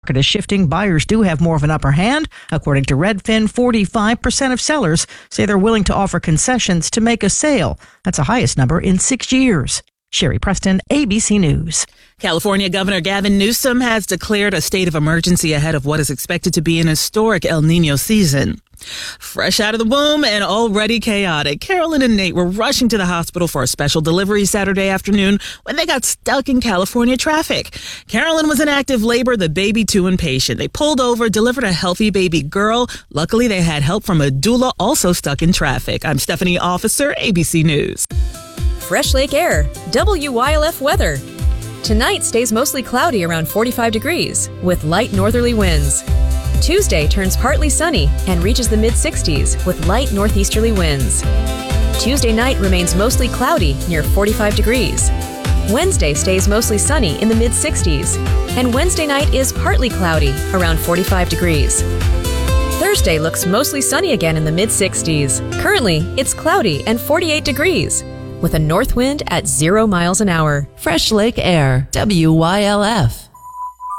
market is shifting, buyers do have more of an upper hand. According to Redfin, 45% of sellers say they're willing to offer concessions to make a sale. That's the highest number in 6 years. Sherry Preston, ABC News. California Governor Gavin Newsom has declared a state of emergency ahead of what is expected to be an historic El Nino season. Fresh out of the womb and already chaotic, Carolyn and Nate were rushing to the hospital for a special delivery Saturday afternoon when they got stuck in California traffic. Carolyn was in active labor, the baby too impatient. They pulled over, delivered a healthy baby girl. Luckily, they had help from a doula also stuck in traffic. I'm Stephanie Officer, ABC News. Fresh Lake Air, WYLF weather. Tonight stays mostly cloudy around 45 degrees with light northerly winds. Tuesday turns partly sunny and reaches the mid-60s with light northeasterly winds. Tuesday night remains mostly cloudy near 45 degrees. Wednesday stays mostly sunny in the mid-60s, and Wednesday night is partly cloudy around 45 degrees. Thursday looks mostly sunny again in the mid-60s. Currently, it's cloudy and 48 degrees. With a north wind at 0 miles an hour. Fresh Lake Air, WYLF.